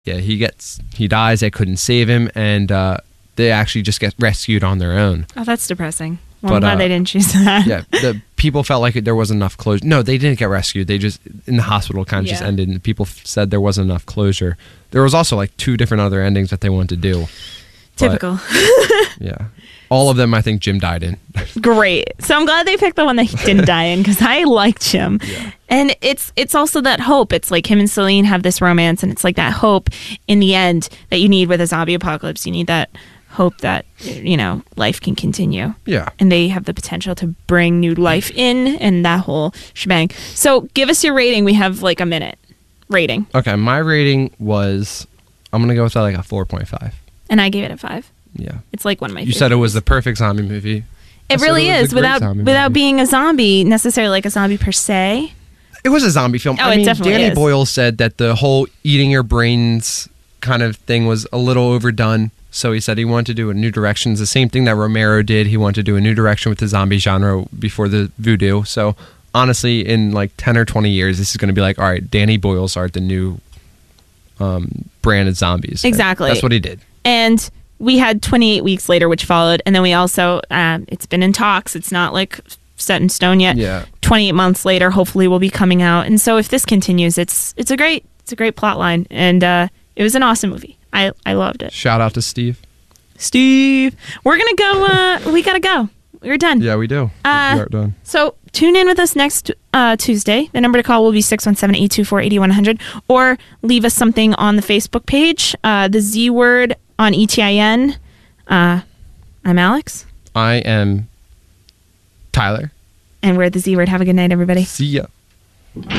Yeah, he dies. They couldn't save him, and they actually just get rescued on their own. Oh, that's depressing. Well, I'm glad they didn't choose that. Yeah, the people felt like there wasn't enough closure. No, they didn't get rescued. They just, in the hospital, kind of just ended, and people said there wasn't enough closure. There was also like 2 different other endings that they wanted to do. Typical. Yeah. All of them, I think Jim died in. Great. So I'm glad they picked the one that he didn't die in, because I liked Jim. Yeah. And it's also that hope. It's like him and Celine have this romance, and it's like that hope in the end that you need with a zombie apocalypse. You need that hope that, life can continue. Yeah. And they have the potential to bring new life in, and that whole shebang. So give us your rating. We have like a minute. Rating. Okay, my rating was, I'm going to go with like a 4.5. And I gave it a 5. Yeah. It's like one of my You said it was the perfect zombie movie. It really is, without being a zombie, necessarily like a zombie per se. It was a zombie film. Oh, it definitely Danny is. Boyle said that the whole eating your brains kind of thing was a little overdone. So he said he wanted to do a new direction. It's the same thing that Romero did. He wanted to do a new direction with the zombie genre before the voodoo. So honestly, in like 10 or 20 years, this is going to be like, all right, Danny Boyle's are the new brand of zombies. Exactly. That's what he did. And we had 28 Weeks Later, which followed. And then we also, it's been in talks. It's not like set in stone yet. Yeah. 28 months later, hopefully will be coming out. And so if this continues, it's a great plot line. And it was an awesome movie. I loved it. Shout out to Steve. We're going to go. We got to go. We're done. Yeah, we do. We are done. So tune in with us next Tuesday. The number to call will be 617-824-8100, or leave us something on the Facebook page. The Z Word on ETIN. I'm Alex. I am Tyler. And we're the Z Word. Have a good night, everybody. See ya.